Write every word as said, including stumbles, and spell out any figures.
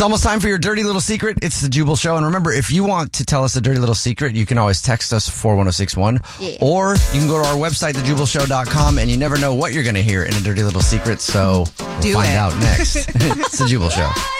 almost time for your dirty little secret. It's the Jubal Show. And remember, if you want to tell us a dirty little secret, you can always text us four one zero six one. Yeah. Or you can go to our website, the jubal show dot com, and you never know what you're going to hear in a dirty little secret. So we'll Do find it. out next. It's the Jubal Show.